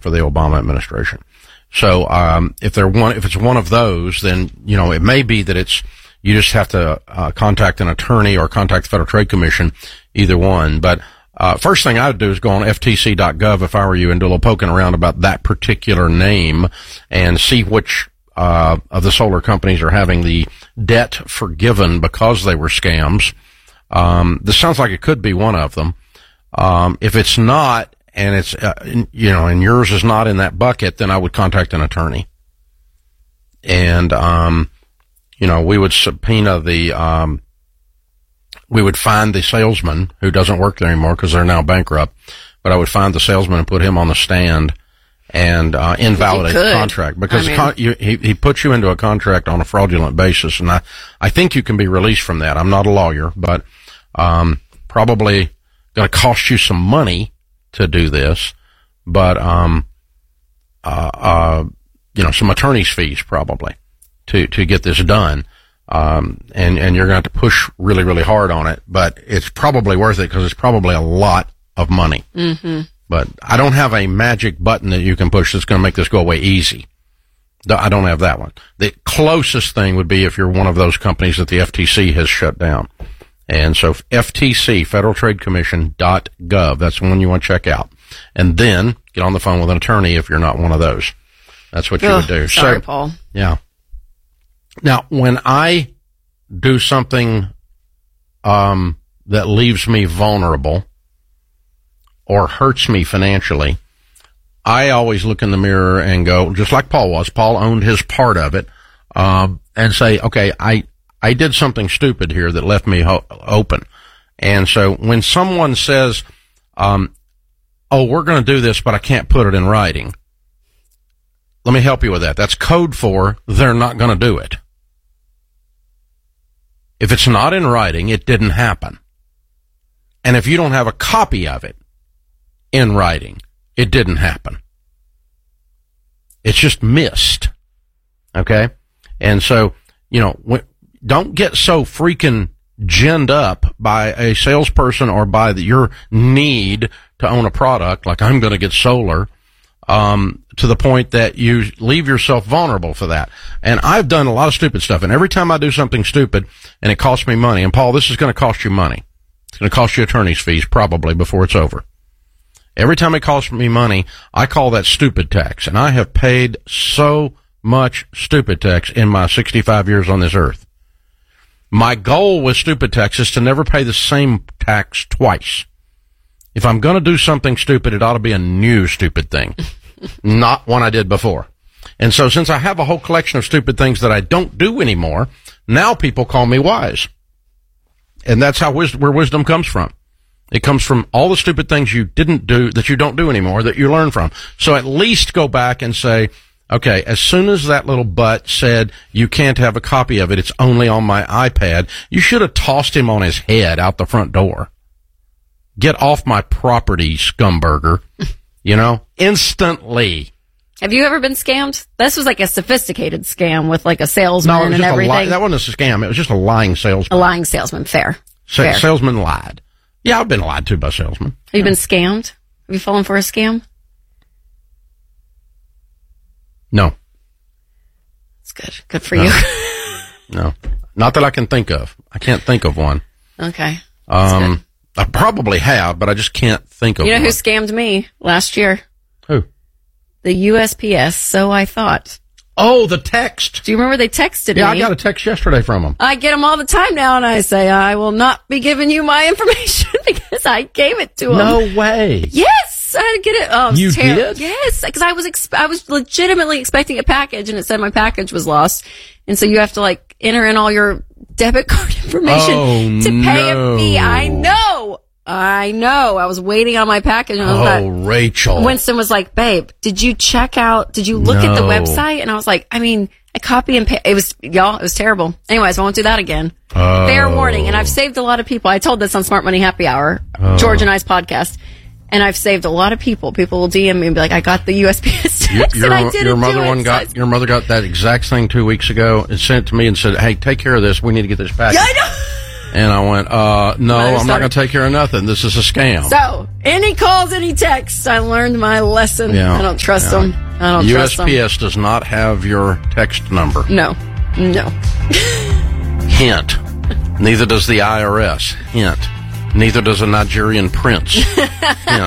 for the Obama administration. So, if it's one of those, then, it may be that you just have to, contact an attorney or contact the Federal Trade Commission, either one. But, first thing I'd do is go on ftc.gov if I were you and do a little poking around about that particular name and see which, of the solar companies are having the debt forgiven because they were scams. This sounds like it could be one of them. If it's not, and it's, and yours is not in that bucket, then I would contact an attorney. And, we would subpoena we would find the salesman who doesn't work there anymore because they're now bankrupt, but I would find the salesman and put him on the stand and, invalidate the contract because he puts you into a contract on a fraudulent basis. And I think you can be released from that. I'm not a lawyer, but, probably going to cost you some money to do this, but, some attorney's fees probably to get this done. And you're going to have to push really, really hard on it, but it's probably worth it because it's probably a lot of money. Mm-hmm. But I don't have a magic button that you can push that's going to make this go away easy. I don't have that one. The closest thing would be if you're one of those companies that the FTC has shut down. And so FTC, Federal Trade Commission.gov, that's the one you want to check out. And then get on the phone with an attorney if you're not one of those. That's what you would do. Sorry, Paul. Yeah. Now, when I do something that leaves me vulnerable or hurts me financially, I always look in the mirror and go, just like Paul was. Paul owned his part of it, and say, okay, I did something stupid here that left me open. And so when someone says, we're going to do this, but I can't put it in writing, let me help you with that. That's code for they're not going to do it. If it's not in writing, it didn't happen. And if you don't have a copy of it in writing, it didn't happen. It's just missed. Okay? And so, don't get so freaking ginned up by a salesperson or by your need to own a product, like I'm going to get solar, to the point that you leave yourself vulnerable for that. And I've done a lot of stupid stuff, and every time I do something stupid and it costs me money, and Paul, this is going to cost you money. It's going to cost you attorney's fees probably before it's over. Every time it costs me money, I call that stupid tax, and I have paid so much stupid tax in my 65 years on this earth. My goal with stupid tax is to never pay the same tax twice. If I'm going to do something stupid, it ought to be a new stupid thing, not one I did before. And so since I have a whole collection of stupid things that I don't do anymore, now people call me wise. And that's where wisdom comes from. It comes from all the stupid things you didn't do, that you don't do anymore, that you learn from. So at least go back and say, okay, as soon as that little butt said you can't have a copy of it, it's only on my iPad, you should have tossed him on his head out the front door. Get off my property, scumburger. Instantly. Have you ever been scammed? This was like a sophisticated scam with like a salesman and everything. That wasn't a scam. It was just a lying salesman. A lying salesman. Fair. Fair. Salesman lied. Yeah, I've been lied to by salesmen. Have you been scammed? Have you fallen for a scam? No. That's good. Good for you. No. Not that I can think of. I can't think of one. Okay. I probably have, but I just can't think of one. You know who scammed me last year? Who? The USPS, so I thought. Oh, the text. Do you remember they texted me? Yeah, I got a text yesterday from them. I get them all the time now, and I say, I will not be giving you my information because I gave it to them. No way. Yes, I get it. Oh, you did? Yes, because I was legitimately expecting a package, and it said my package was lost. And so you have to, like, enter in all your debit card information to pay a fee. I know. I was waiting on my package. And Rachel. Winston was like, babe, did you look at the website? And I was like, a copy and paste. It was terrible. Anyways, I won't do that again. Fair warning. And I've saved a lot of people. I told this on Smart Money Happy Hour, George and I's podcast. And I've saved a lot of people. People will DM me and be like, I got the USPS text and I didn't Your mother got that exact thing 2 weeks ago and sent it to me and said, hey, take care of this. We need to get this package. Yeah, I know. And I went, no, I'm not going to take care of nothing. This is a scam. So, any calls, any texts, I learned my lesson. Yeah. I don't trust them. I don't trust them. USPS does not have your text number. No. Hint. Neither does the IRS. Hint. Neither does a Nigerian prince. Hint.